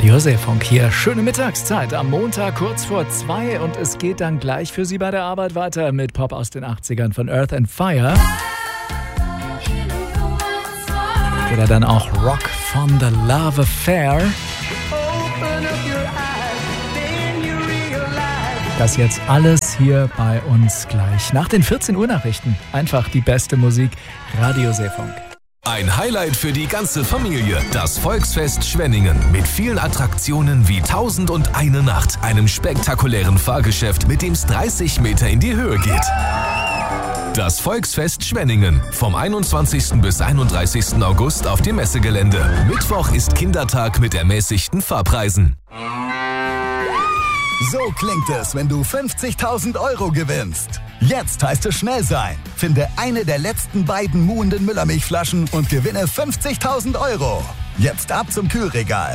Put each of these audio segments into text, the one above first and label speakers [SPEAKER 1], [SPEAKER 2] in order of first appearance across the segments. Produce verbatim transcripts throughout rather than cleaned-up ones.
[SPEAKER 1] Radio Seefunk hier. Schöne Mittagszeit am Montag kurz vor zwei und es geht dann gleich für Sie bei der Arbeit weiter mit Pop aus den achtzigern von Earth and Fire. Oder dann auch Rock von The Love Affair. Das jetzt alles hier bei uns gleich. Nach den vierzehn Uhr Nachrichten. Einfach die beste Musik. Radio Seefunk.
[SPEAKER 2] Ein Highlight für die ganze Familie. Das Volksfest Schwenningen. Mit vielen Attraktionen wie Tausend und eine Nacht. Einem spektakulären Fahrgeschäft, mit dem es dreißig Meter in die Höhe geht. Das Volksfest Schwenningen. Vom einundzwanzigsten bis einunddreißigsten August auf dem Messegelände. Mittwoch ist Kindertag mit ermäßigten Fahrpreisen.
[SPEAKER 3] So klingt es, wenn du fünfzigtausend Euro gewinnst. Jetzt heißt es schnell sein. Finde eine der letzten beiden muhenden Müllermilchflaschen und gewinne fünfzigtausend Euro. Jetzt ab zum Kühlregal.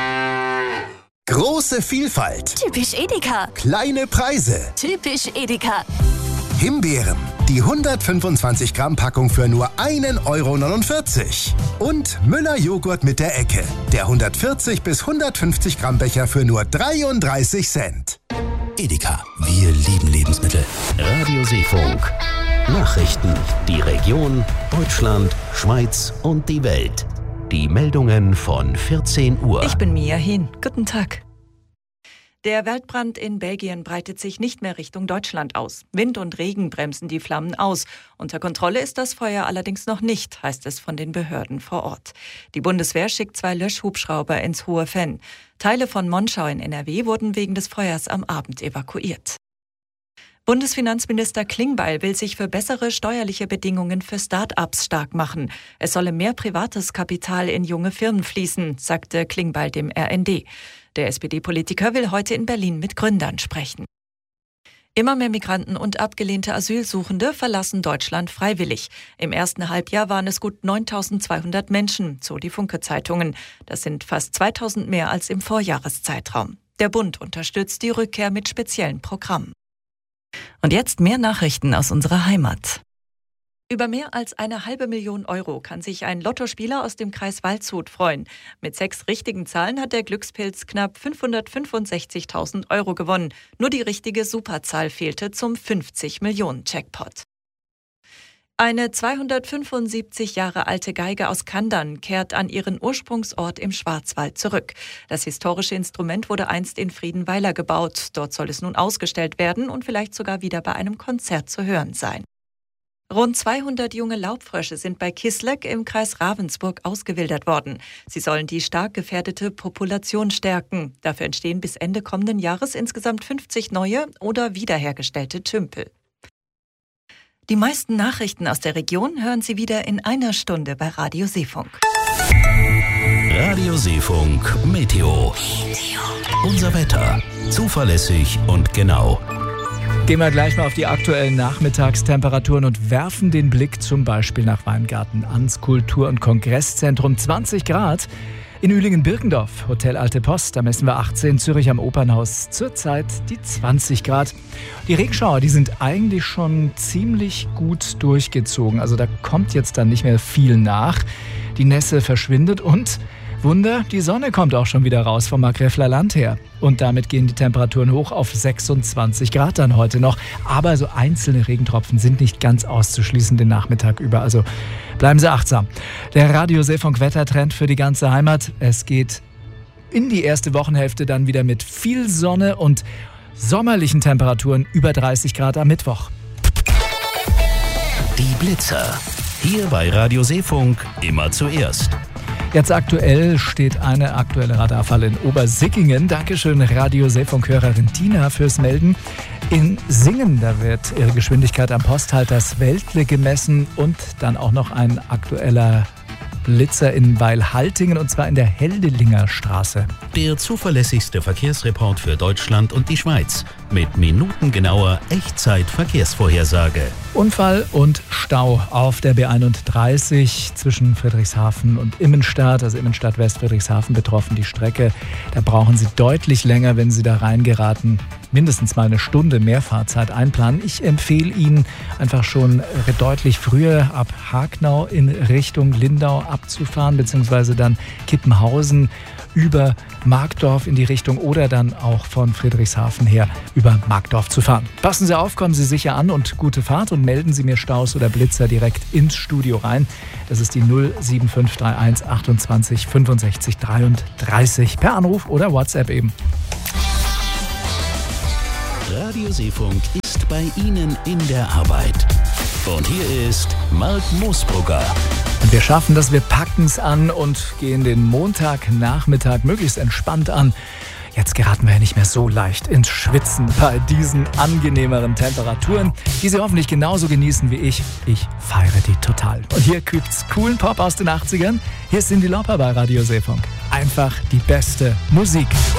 [SPEAKER 4] Große Vielfalt.
[SPEAKER 5] Typisch Edeka.
[SPEAKER 4] Kleine Preise.
[SPEAKER 5] Typisch Edeka.
[SPEAKER 4] Himbeeren. Die hundertfünfundzwanzig Gramm Packung für nur ein Euro neunundvierzig. Und Müller Joghurt mit der Ecke. Der hundertvierzig bis hundertfünfzig Gramm Becher für nur dreiunddreißig Cent.
[SPEAKER 6] Edeka. Wir lieben Lebensmittel. Radio Seefunk. Nachrichten. Die Region, Deutschland, Schweiz und die Welt. Die Meldungen von vierzehn Uhr.
[SPEAKER 7] Ich bin Mia Hin. Guten Tag. Der Waldbrand in Belgien breitet sich nicht mehr Richtung Deutschland aus. Wind und Regen bremsen die Flammen aus. Unter Kontrolle ist das Feuer allerdings noch nicht, heißt es von den Behörden vor Ort. Die Bundeswehr schickt zwei Löschhubschrauber ins Hohe Venn. Teile von Monschau in N R W wurden wegen des Feuers am Abend evakuiert. Bundesfinanzminister Klingbeil will sich für bessere steuerliche Bedingungen für Start-ups stark machen. Es solle mehr privates Kapital in junge Firmen fließen, sagte Klingbeil dem R N D. Der S P D-Politiker will heute in Berlin mit Gründern sprechen. Immer mehr Migranten und abgelehnte Asylsuchende verlassen Deutschland freiwillig. Im ersten Halbjahr waren es gut neuntausendzweihundert Menschen, so die Funke-Zeitungen. Das sind fast zweitausend mehr als im Vorjahreszeitraum. Der Bund unterstützt die Rückkehr mit speziellen Programmen. Und jetzt mehr Nachrichten aus unserer Heimat. Über mehr als eine halbe Million Euro kann sich ein Lottospieler aus dem Kreis Waldshut freuen. Mit sechs richtigen Zahlen hat der Glückspilz knapp fünfhundertfünfundsechzigtausend Euro gewonnen. Nur die richtige Superzahl fehlte zum fünfzig Millionen Jackpot. Eine zweihundertfünfundsiebzig Jahre alte Geige aus Kandern kehrt an ihren Ursprungsort im Schwarzwald zurück. Das historische Instrument wurde einst in Friedenweiler gebaut. Dort soll es nun ausgestellt werden und vielleicht sogar wieder bei einem Konzert zu hören sein. Rund zweihundert junge Laubfrösche sind bei Kisleck im Kreis Ravensburg ausgewildert worden. Sie sollen die stark gefährdete Population stärken. Dafür entstehen bis Ende kommenden Jahres insgesamt fünfzig neue oder wiederhergestellte Tümpel. Die meisten Nachrichten aus der Region hören Sie wieder in einer Stunde bei Radio Seefunk.
[SPEAKER 6] Radio Seefunk Meteo. Unser Wetter. Zuverlässig und genau.
[SPEAKER 1] Gehen wir gleich mal auf die aktuellen Nachmittagstemperaturen und werfen den Blick zum Beispiel nach Weingarten ans Kultur- und Kongresszentrum. zwanzig Grad. In Ühlingen-Birkendorf, Hotel Alte Post, da messen wir achtzehn. Zürich am Opernhaus zurzeit die zwanzig Grad. Die Regenschauer, die sind eigentlich schon ziemlich gut durchgezogen. Also da kommt jetzt dann nicht mehr viel nach. Die Nässe verschwindet und Wunder, die Sonne kommt auch schon wieder raus vom Markgräfler Land her. Und damit gehen die Temperaturen hoch auf sechsundzwanzig Grad dann heute noch. Aber so einzelne Regentropfen sind nicht ganz auszuschließen den Nachmittag über. Also bleiben Sie achtsam. Der Radio Seefunk Wettertrend für die ganze Heimat. Es geht in die erste Wochenhälfte dann wieder mit viel Sonne und sommerlichen Temperaturen über dreißig Grad am Mittwoch.
[SPEAKER 6] Die Blitzer. Hier bei Radio Seefunk immer zuerst.
[SPEAKER 1] Jetzt aktuell steht eine aktuelle Radarfalle in Obersickingen. Dankeschön, Radio Seefunk-Hörerin Tina, fürs Melden. In Singen, da wird ihre Geschwindigkeit am Posthalters Weltle gemessen und dann auch noch ein aktueller Blitzer in Weilhaltingen und zwar in der Heldelinger Straße.
[SPEAKER 6] Der zuverlässigste Verkehrsreport für Deutschland und die Schweiz mit minutengenauer Echtzeit-Verkehrsvorhersage.
[SPEAKER 1] Unfall und Stau auf der B einunddreißig zwischen Friedrichshafen und Immenstadt, also Immenstadt West, Friedrichshafen betroffen die Strecke. Da brauchen Sie deutlich länger, wenn Sie da reingeraten mindestens mal eine Stunde mehr Fahrzeit einplanen. Ich empfehle Ihnen einfach schon deutlich früher ab Hagnau in Richtung Lindau abzufahren, beziehungsweise dann Kippenhausen über Markdorf in die Richtung oder dann auch von Friedrichshafen her über Markdorf zu fahren. Passen Sie auf, kommen Sie sicher an und gute Fahrt und melden Sie mir Staus oder Blitzer direkt ins Studio rein. Das ist die null sieben fünf drei eins achtundzwanzig fünfundsechzig dreiunddreißig per Anruf oder WhatsApp eben.
[SPEAKER 6] Radio Seefunk ist bei Ihnen in der Arbeit. Und hier ist Mark Moosbrugger.
[SPEAKER 1] Und wir schaffen das, wir packen es an und gehen den Montagnachmittag möglichst entspannt an. Jetzt geraten wir ja nicht mehr so leicht ins Schwitzen bei diesen angenehmeren Temperaturen, die Sie hoffentlich genauso genießen wie ich. Ich feiere die total. Und hier gibt's coolen Pop aus den achtzigern. Hier ist Cyndi Lauper bei Radio Seefunk. Einfach die beste Musik.